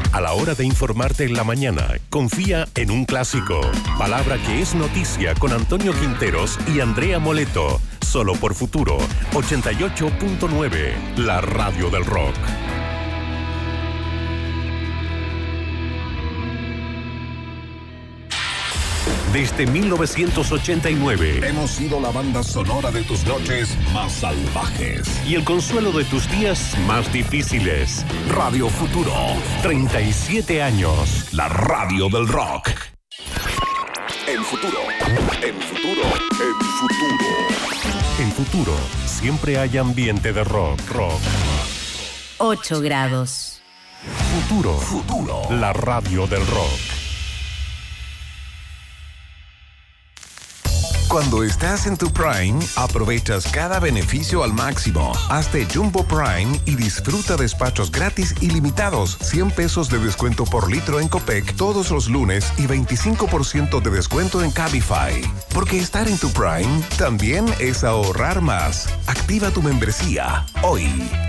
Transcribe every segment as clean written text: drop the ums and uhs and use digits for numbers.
A la hora de informarte en la mañana, confía en un clásico. Palabra que es noticia con Antonio Quinteros y Andrea Moleto. Solo por Futuro 88.9, la radio del rock. Desde 1989 hemos sido la banda sonora de tus noches más salvajes y el consuelo de tus días más difíciles. Radio Futuro, 37 años. La radio del rock. En Futuro, en Futuro, en Futuro. En Futuro siempre hay ambiente de rock. 8 grados. Futuro, la radio del rock. Cuando estás en tu Prime, aprovechas cada beneficio al máximo. Hazte Jumbo Prime y disfruta despachos gratis ilimitados, 100 pesos de descuento por litro en Copec todos los lunes y 25% de descuento en Cabify. Porque estar en tu Prime también es ahorrar más. Activa tu membresía hoy.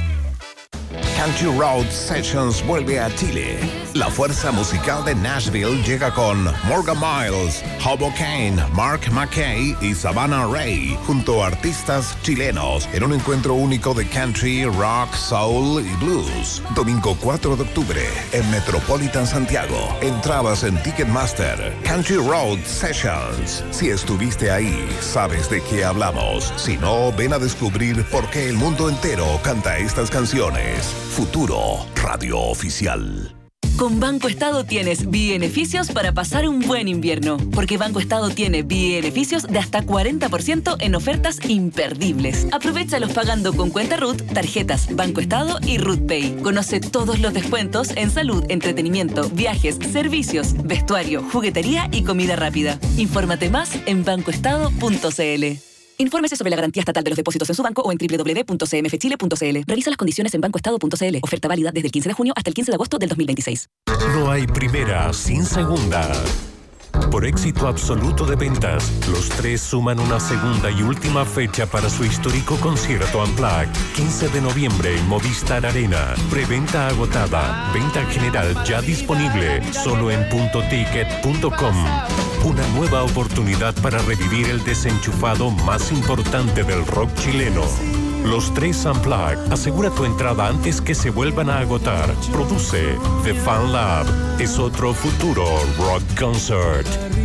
Country Road Sessions vuelve a Chile. La fuerza musical de Nashville llega con Morgan Miles, Hobo Kane, Mark McKay y Savannah Ray, junto a artistas chilenos, en un encuentro único de country, rock, soul y blues. Domingo 4 de octubre, en Metropolitan Santiago. Entradas en Ticketmaster. Country Road Sessions. Si estuviste ahí, sabes de qué hablamos. Si no, ven a descubrir por qué el mundo entero canta estas canciones. Futuro, radio oficial. Con Banco Estado tienes beneficios para pasar un buen invierno, porque Banco Estado tiene beneficios de hasta 40% en ofertas imperdibles. Aprovéchalos pagando con cuenta RUT, tarjetas Banco Estado y RUT Pay. Conoce todos los descuentos en salud, entretenimiento, viajes, servicios, vestuario, juguetería y comida rápida. Infórmate más en bancoestado.cl. Infórmese sobre la garantía estatal de los depósitos en su banco o en www.cmfchile.cl. Revisa las condiciones en bancoestado.cl. Oferta válida desde el 15 de junio hasta el 15 de agosto del 2026. No hay primera sin segunda. Por éxito absoluto de ventas, los tres suman una segunda y última fecha para su histórico concierto Unplugged. 15 de noviembre en Movistar Arena. Preventa agotada. Venta general ya disponible. Solo en puntoticket.com. Una nueva oportunidad para revivir el desenchufado más importante del rock chileno. Los tres Unplugged. Asegura tu entrada antes que se vuelvan a agotar. Produce The Fan Lab. Es otro Futuro Rock Concert.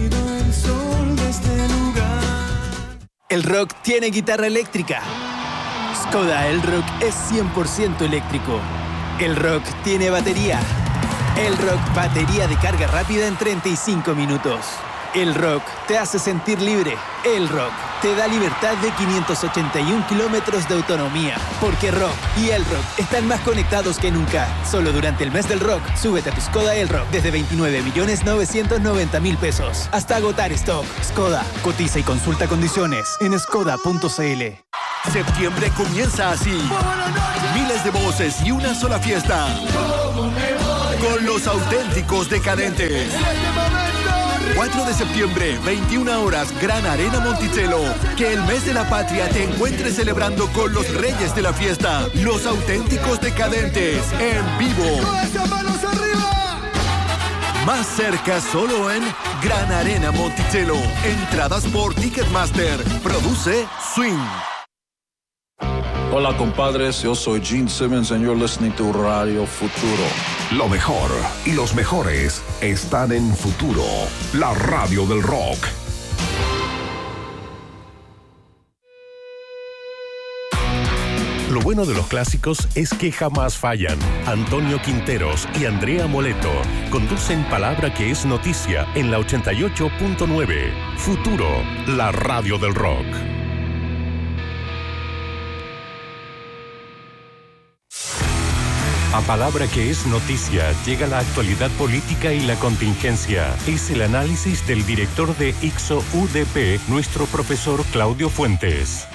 El rock tiene guitarra eléctrica. Skoda Elrock es 100% eléctrico. El rock tiene batería. El rock batería de carga rápida en 35 minutos. El rock te hace sentir libre. El rock te da libertad de 581 kilómetros de autonomía. Porque rock y el rock están más conectados que nunca. Solo durante el mes del rock, súbete a tu Skoda Elrock desde 29.990.000 pesos. Hasta agotar stock. Skoda, cotiza y consulta condiciones en skoda.cl. Septiembre comienza así. Miles de voces y una sola fiesta. Con los auténticos decadentes. 4 de septiembre, 21 horas, Gran Arena Monticello. Que el mes de la patria te encuentre celebrando con los reyes de la fiesta, los auténticos decadentes, en vivo. Más cerca solo en Gran Arena Monticello. Entradas por Ticketmaster. Produce Swing. Hola compadres, yo soy Gene Simmons and you're listening to Radio Futuro. Lo mejor y los mejores están en Futuro, la radio del rock. Lo bueno de los clásicos es que jamás fallan. Antonio Quinteros y Andrea Moleto conducen Palabra que es noticia en la 88.9. Futuro, la radio del rock. A Palabra que es noticia llega la actualidad política y la contingencia. Es el análisis del director de ICSO UDP, nuestro profesor Claudio Fuentes.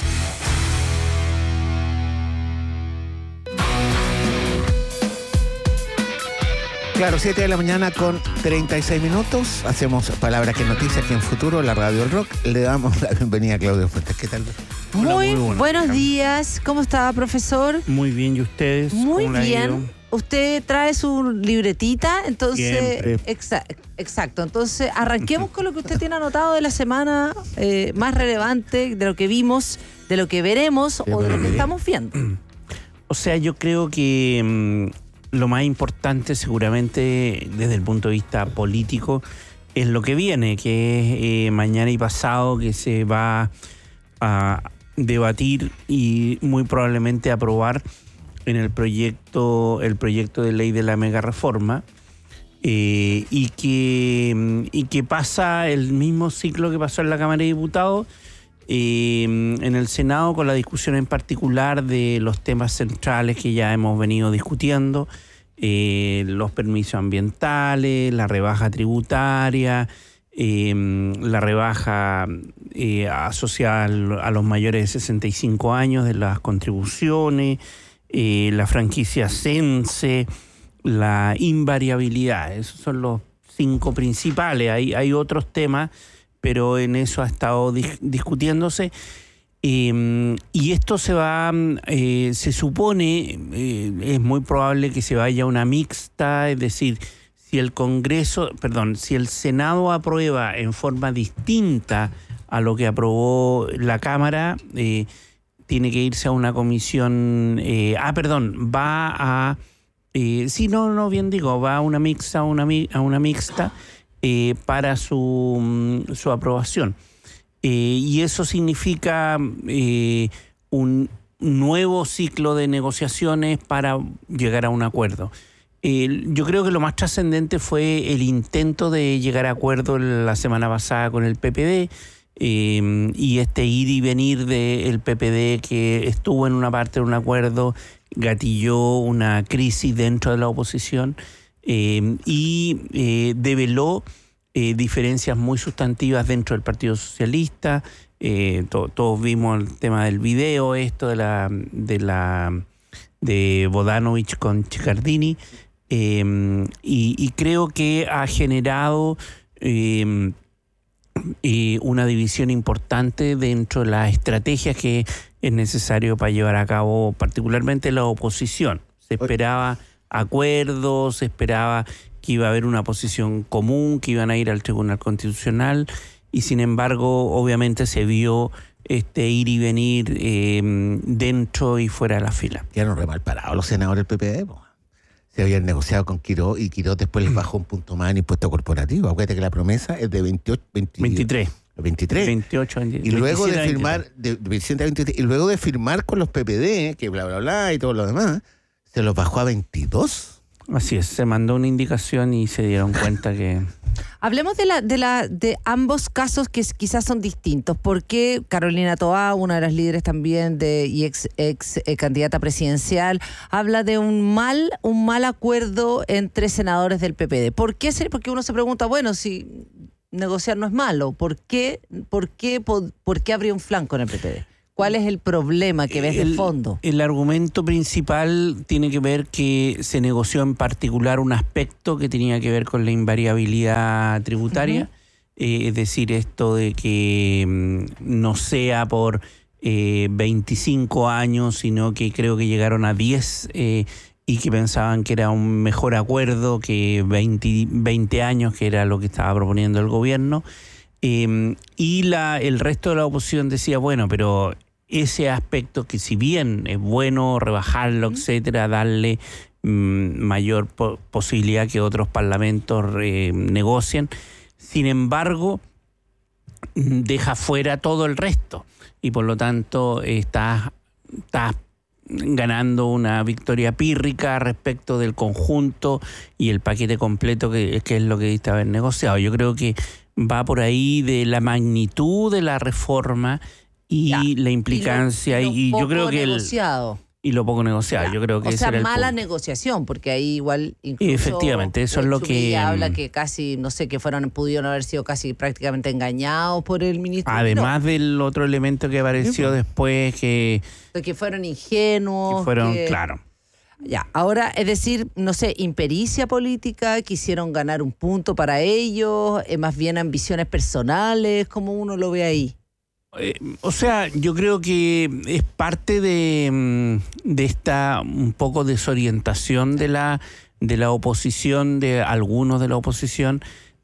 Claro, 7 de la mañana con 36 minutos. Hacemos Palabra que es noticia aquí en Futuro, la radio del rock. Le damos la bienvenida a Claudio Fuentes. ¿Qué tal? Muy buenos días. ¿Cómo está, profesor? Muy bien, ¿y ustedes? Muy bien. usted trae su libretita, entonces... Siempre. Exacto. Entonces, arranquemos con lo que usted tiene anotado de la semana más relevante, de lo que vimos, de lo que veremos o de lo que estamos viendo. O sea, yo creo que lo más importante seguramente desde el punto de vista político es lo que viene, que es mañana y pasado, que se va a debatir y muy probablemente aprobar en el proyecto de ley de la mega reforma, y que pasa el mismo ciclo que pasó en la Cámara de Diputados, en el Senado, con la discusión en particular de los temas centrales que ya hemos venido discutiendo, los permisos ambientales, la rebaja tributaria, la rebaja asociada a los mayores de 65 años de las contribuciones, la franquicia CENSE, la invariabilidad. Esos son los 5 principales. Hay otros temas, pero en eso ha estado discutiéndose. Y esto se supone, es muy probable que se vaya a una mixta, es decir, si el Senado aprueba en forma distinta a lo que aprobó la Cámara, tiene que irse a una comisión, va a una mixta para su aprobación. Y eso significa un nuevo ciclo de negociaciones para llegar a un acuerdo. Yo creo que lo más trascendente fue el intento de llegar a acuerdo la semana pasada con el PPD, y este ir y venir del PPD, que estuvo en una parte de un acuerdo, gatilló una crisis dentro de la oposición, y develó diferencias muy sustantivas dentro del Partido Socialista. Todos vimos el tema del video, esto de Bodanovich con Ciccardini, y creo que ha generado una división importante dentro de las estrategias que es necesario para llevar a cabo, particularmente la oposición. Se esperaba acuerdos, se esperaba que iba a haber una posición común, que iban a ir al Tribunal Constitucional, y sin embargo, obviamente se vio ir y venir dentro y fuera de la fila. Quedaron re mal parados los senadores del PPD, po. Se habían negociado con Quirós y Quirós después les bajó un punto más en impuesto corporativo. Acuérdate que la promesa es de 23. 28, y luego de firmar y luego de firmar con los PPD, que bla bla bla y todo lo demás, se los bajó a 22. Así es, se mandó una indicación y se dieron cuenta que... Hablemos de ambos casos que quizás son distintos, porque Carolina Toá, una de las líderes también y ex candidata presidencial, habla de un mal acuerdo entre senadores del PPD. ¿Por qué? Porque uno se pregunta, bueno, si negociar no es malo, ¿por qué habría un flanco en el PPD? ¿Cuál es el problema que ves de fondo? El argumento principal tiene que ver que se negoció en particular un aspecto que tenía que ver con la invariabilidad tributaria, es decir, esto de que no sea por 25 años, sino que creo que llegaron a 10 y que pensaban que era un mejor acuerdo que 20 años, que era lo que estaba proponiendo el gobierno. Y el resto de la oposición decía, bueno, pero ese aspecto que si bien es bueno rebajarlo, etcétera, darle mayor posibilidad que otros parlamentos negocien, sin embargo, deja fuera todo el resto y por lo tanto está ganando una victoria pírrica respecto del conjunto y el paquete completo que es lo que diste haber negociado. Yo creo que va por ahí de la magnitud de la reforma y la implicancia y yo creo que lo poco negociado. Yo creo que ese era el mala punto. Negociación, porque ahí igual incluso efectivamente eso es lo que habla que casi no sé, que pudieron haber sido casi prácticamente engañados por el ministro. Además del otro elemento que apareció después que fueron ingenuos, claro. Ya, ahora, es decir, no sé, impericia política, quisieron ganar un punto para ellos, más bien ambiciones personales, ¿cómo uno lo ve ahí? O sea, yo creo que es parte de esta un poco desorientación de la oposición, de algunos de la oposición.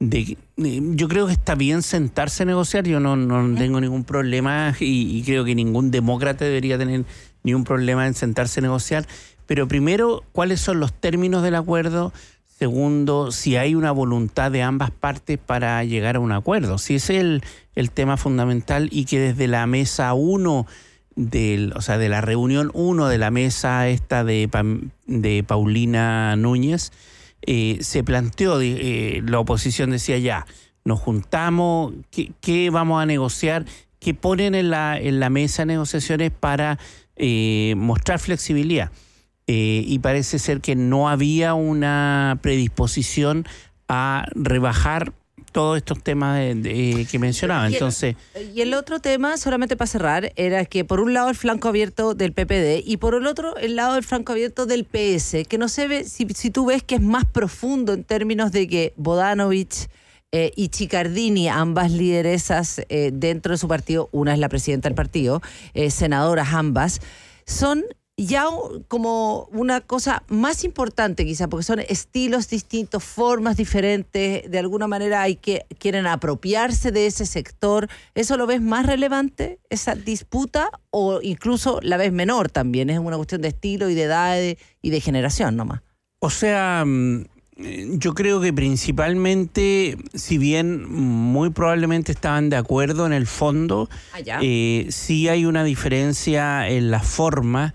Yo creo que está bien sentarse a negociar. Yo no tengo ningún problema y creo que ningún demócrata debería tener ningún problema en sentarse a negociar. Pero primero, ¿cuáles son los términos del acuerdo? Segundo, si hay una voluntad de ambas partes para llegar a un acuerdo. Si ese es el tema fundamental, y que desde la mesa 1, de la reunión 1 de la mesa esta de Paulina Núñez, se planteó, la oposición decía ya, nos juntamos, ¿qué vamos a negociar? ¿Qué ponen en la mesa de negociaciones para mostrar flexibilidad? Y parece ser que no había una predisposición a rebajar todos estos temas que mencionaba. Entonces, y el otro tema, solamente para cerrar, era que por un lado el flanco abierto del PPD y por el otro el lado del flanco abierto del PS, que no se ve, si tú ves que es más profundo en términos de que Bodanovich y Chiccardini, ambas lideresas dentro de su partido, una es la presidenta del partido, senadoras ambas, son ya como una cosa más importante quizá, porque son estilos distintos, formas diferentes, de alguna manera quieren apropiarse de ese sector. ¿Eso lo ves más relevante, esa disputa, o incluso la ves menor también? Es una cuestión de estilo y de edad y de generación nomás. O sea, yo creo que principalmente, si bien muy probablemente estaban de acuerdo en el fondo, sí hay una diferencia en la forma,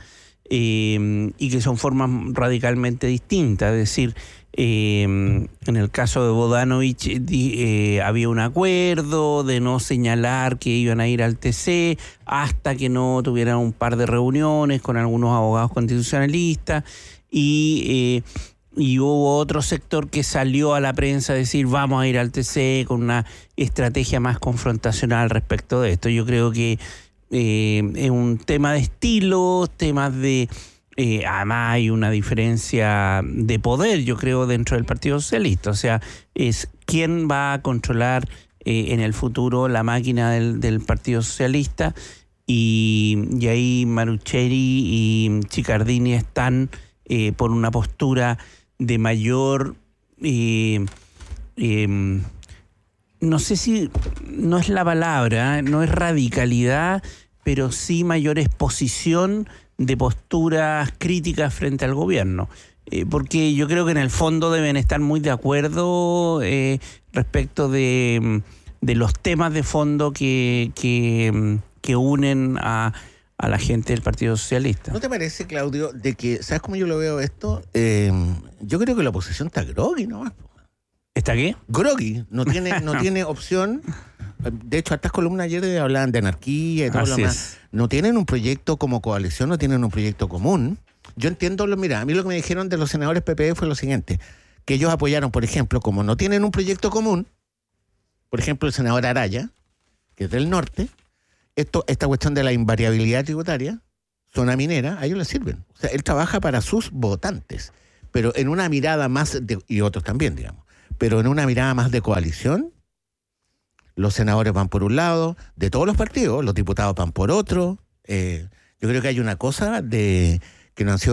y que son formas radicalmente distintas. Es decir, en el caso de Bodanovich había un acuerdo de no señalar que iban a ir al TC hasta que no tuvieran un par de reuniones con algunos abogados constitucionalistas, y hubo otro sector que salió a la prensa a decir vamos a ir al TC con una estrategia más confrontacional respecto de esto. Yo creo que es un tema de estilo, temas de... además hay una diferencia de poder, yo creo, dentro del Partido Socialista. O sea, es quién va a controlar en el futuro la máquina del Partido Socialista, y ahí Marucheri y Chiccardini están por una postura de mayor... no sé si, no es la palabra, no es radicalidad, pero sí mayor exposición de posturas críticas frente al gobierno. Porque yo creo que en el fondo deben estar muy de acuerdo respecto de los temas de fondo que unen a la gente del Partido Socialista. ¿No te parece, Claudio, de que, ¿sabes cómo yo lo veo esto? Yo creo que la oposición está groggy, ¿no? ¿Está qué? Groggy, no tiene opción. De hecho, estas columnas ayer hablaban de anarquía y todo lo demás. No tienen un proyecto como coalición, no tienen un proyecto común. Yo entiendo, mira, a mí lo que me dijeron de los senadores PPD fue lo siguiente, que ellos apoyaron, por ejemplo, como no tienen un proyecto común, por ejemplo, el senador Araya, que es del norte, esta cuestión de la invariabilidad tributaria, zona minera, a ellos les sirven. O sea, él trabaja para sus votantes, pero en una mirada más, y otros también, digamos, pero en una mirada más de coalición. Los senadores van por un lado, de todos los partidos, los diputados van por otro. Yo creo que hay una cosa que no han sido